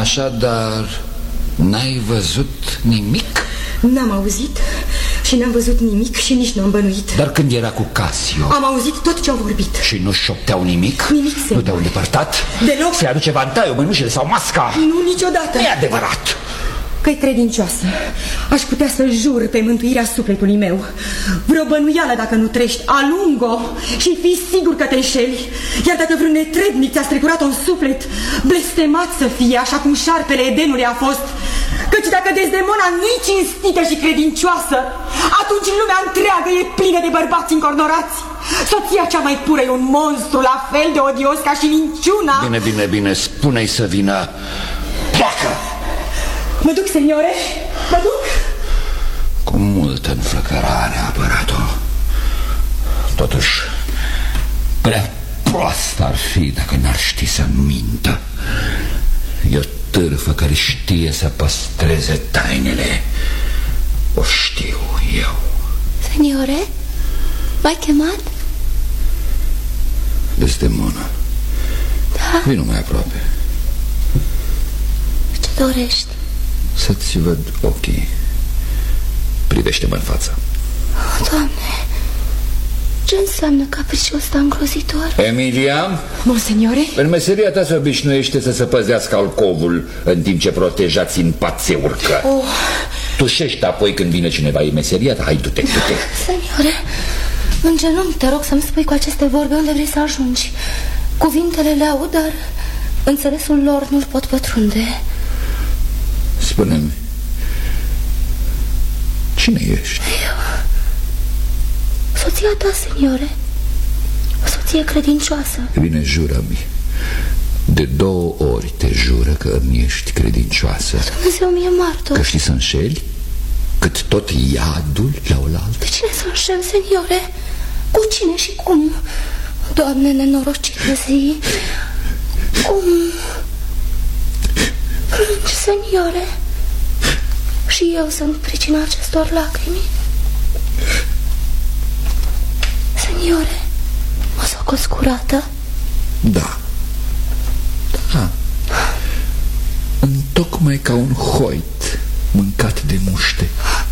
Așadar, n-ai văzut nimic? N-am auzit și n-am văzut nimic și nici n-am bănuit. Dar când era cu Casio? Am auzit tot ce au vorbit. Și nu șopteau nimic? Nimic, Nu te-au îndepărtat? Deloc. Se aduce vantaiul, mânușele sau masca? Nu, niciodată. Nu e adevărat. Că-i credincioasă. Aș putea să jur pe mântuirea sufletului meu. Vreo bănuială dacă nu trești, alung-o și fii sigur că te înșeli. Iar dacă vreun netrebnic ți-a strecurat un suflet, blestemat să fie, așa cum șarpele Edenului a fost. Căci dacă Desdemona nu-i cinstită și credincioasă, atunci lumea întreagă e plină de bărbați încornorați. Soția cea mai pură e un monstru la fel de odios ca și minciuna. Bine, spune-i să vină. Pleacă! Mă duc, seniore, mă duc. Cu multă înflăcărare a apărat-o. Totuși, prea proastă ar fi dacă n-ar ști să mintă. E o târfă care știe să păstreze tainele. O știu eu. Seniore, m-ai chemat? Desdemona. Da? Vino mai aproape. Ce dorești? Să-ți văd ochii. Privește-mă în față. Doamne, ce înseamnă capriciul ăsta îngrozitor? Emilia? Monseniore? În meseria ta se obișnuiește să se păzească alcovul în timp ce protejați în pat se urcă. Tușești apoi când vine cineva. E meseria ta? Hai, du-te. Seniore, în genunchi te rog să-mi spui cu aceste vorbe unde vrei să ajungi. Cuvintele le aud, dar înțelesul lor nu-l pot pătrunde. Spune-mi, cine ești? Eu, soția ta, seniore. O soție credincioasă. Bine, jură-mi. De 2 ori te jură că îmi ești credincioasă. Dumnezeu mi-e martor. Că știi să înșeli? Cât tot iadul la oaltă. De cine să înșel, seniore? Cu cine și cum? Doamne, nenorocită zi. Cum? Plângi, seniore. Și eu sunt pricina acestor lacrimi. Seniore, mă socoți curată? Da. Întocmai ca un hoit mâncat de muște.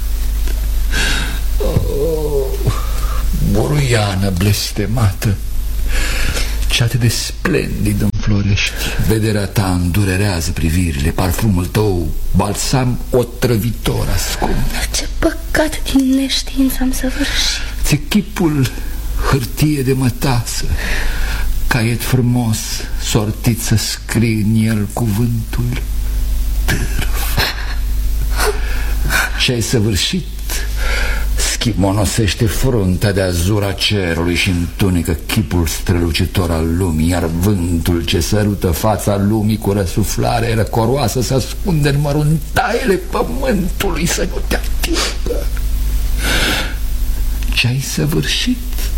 Buruiană blestemată, ce atât de splendid înflorești. Vederea ta îndurerează privirile, parfumul tău balsam otrăvitor ascunde. Ce păcat din neștiință am săvârșit. Ți chipul hârtie de mătasă, caiet frumos sortit să scrie în el cuvântul târf. Ce-ai săvârșit schimonosește fruntea de azur a cerului și întunecă chipul strălucitor al lumii, iar vântul ce sărută fața lumii cu răsuflare răcoroasă se ascunde în măruntaiele pământului să nu te atingă. Ce-ai săvârșit?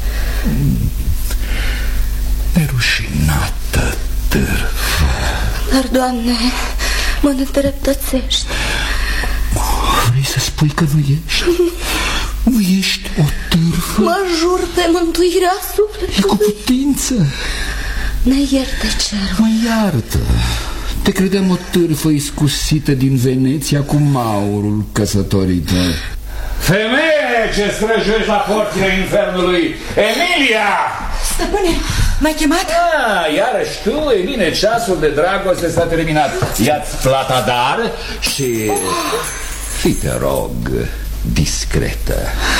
Nerușinată târfă. Dar, Doamne, mă nedreptățești. Vrei să spui că nu ești? Nu ești o târfă? Mă jur pe mântuirea sufletului. E cu putință. Ne ierte cerul. Mă iartă. Te credeam o târfă iscusită din Veneția cu maurul căsătorită. Femeie ce străjuiești la porțile infernului! Emilia! Stăpâne, m-ai chemat? Iarăși tu? E bine, ceasul de dragoste s-a terminat. Ia-ți plata dar și... Fii, te rog, discretă.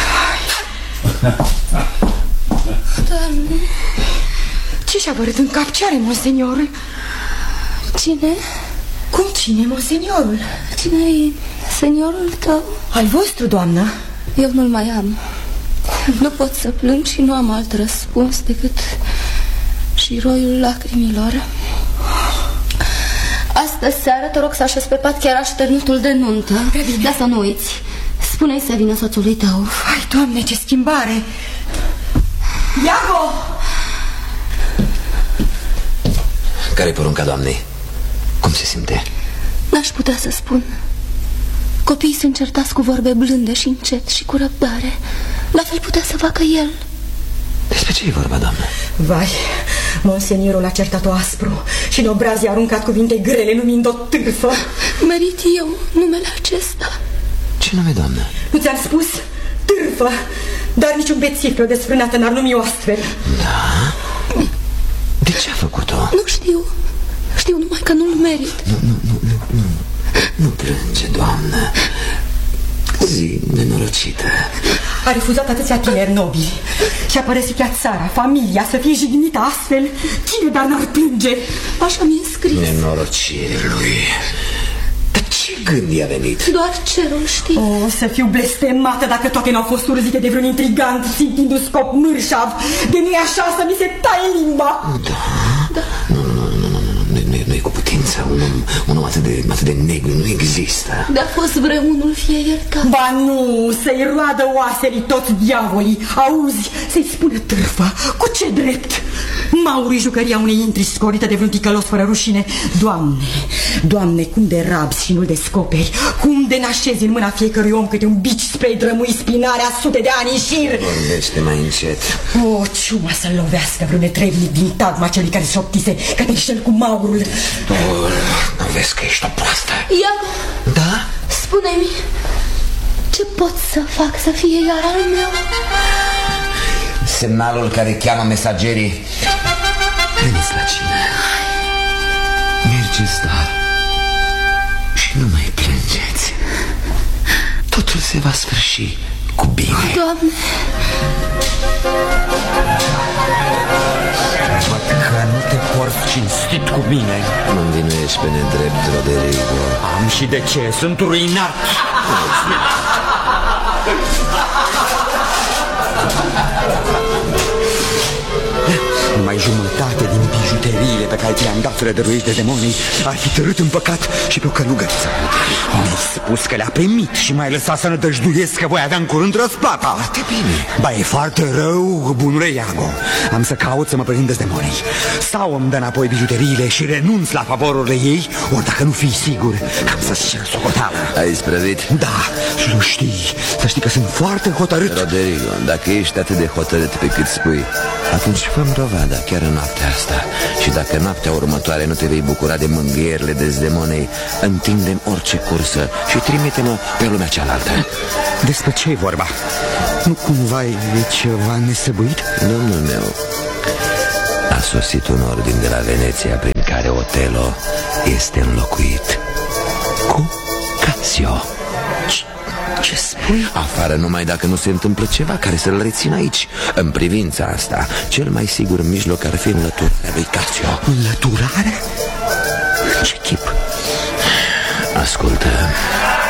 Doamne, Ce și-a vărât în cap? Ce are, monsenior? cine? Cum cine, monseniorul? Cine-i seniorul tău? Al vostru, doamnă. Eu nu-l mai am. Nu pot să plâng și nu am alt răspuns decât și roiul lacrimilor. Astă seară te rog să așezi pe pat chiar așternutul de nuntă. Dar să nu uiți. Spune-i să vină soțului tău. Ai, Doamne, ce schimbare! Iago! Care-i porunca doamnei? Cum se simte? N-aș putea să spun. Copiii sunt certați cu vorbe blânde și încet și cu răbdare. La fel putea să facă el. Deci Despre ce e vorba, doamnă? Vai, monseniorul a certat-o aspru și în obraz i-a aruncat cuvinte grele, numind-o târfă. Merit eu numele acesta. Ce nume, doamnă? Nu ți-am spus? Târfă. Dar niciun bețiv pe o desfrânată n-ar numi-o astfel. Da? De ce a făcut-o? Nu știu. Știu numai că nu-l merit. Nu plânge, doamnă. Zi, nenorocită. A refuzat atâția tineri nobili și a părăsit chiar țara, familia, să fie jignită astfel. Cine dar n-ar plânge? Așa mi-e scris. Nenorocire lui. Dar ce gând i-a venit? Doar cerul știe. O, să fiu blestemată dacă toate n-au fost urzite de vreun intrigant țintindu scop mârșav. De nu-i așa să mi se taie limba. Da? Nu e cu putință. Un om atât de negru nu există. De-a fost vreunul fie iertat. Ba nu, să-i roadă oaselii toți diavolii. Auzi, să-i spună târfă. Cu ce drept? Mauri jucăria unei intri scorită de vreun ticălos fără rușine. Doamne, cum de rabzi și nu-l descoperi. Cum de n-așezi în mâna fiecărui om câte un bici spre-i drămui spinarea sute de ani în șir. Vorbește mai încet. O, ciuma să-l lovească vreun netrebnic din tagma celui care șoptise că te înșel cu Maurul. Nu vezi că ești o proastă? Iago, Da? spune-mi, ce pot să fac să fie iar al meu? Semnalul care cheamă mesagerii. Veniți la cine. Mergeți, dar și nu mai plângeți. Totul se va sfârși cu bine. Doamne, Văd că nu te porți cinstit cu mine. Mă învinuiești pe nedrept, Roderigo. Am și de ce, sunt ruinat. Numai jumătate din bijuteriile pe care ți-le-am dat rădăruiești de demonii ar fi târât în păcat și pe o călugăriță. Mi-ai spus că le-a primit și m-ai lăsat să nădăjduiesc că voi avea în curând răsplata. Foarte bine. Ba, e foarte rău, bunule Iago. Am să caut să mă prind de demonii. Sau îmi dă înapoi bijuteriile și renunț la favorurile ei, ori dacă nu fii sigur, am să-ți cer socoteală. Ai isprăvit? Da, și nu știi. Să știi că sunt foarte hotărât. Roderigo, dacă ești atât de hotărât pe cât spui, atunci fă-mi dovada chiar în noaptea asta. Și dacă noaptea următoare nu te vei bucura de mângâierile dezdemonei, întindem orice cursă și trimite-mă pe lumea cealaltă. Despre ce e vorba? Nu cumva e ceva nesăbuit? Domnul meu, a sosit un ordin de la Veneția prin care Otelo este înlocuit cu Cassio. Ce spui? Afară numai dacă nu se întâmplă ceva care să-l rețină aici. În privința asta, cel mai sigur mijloc ar fi înlăturarea lui Cassio. Înlăturare? Ce chip? Ascultă,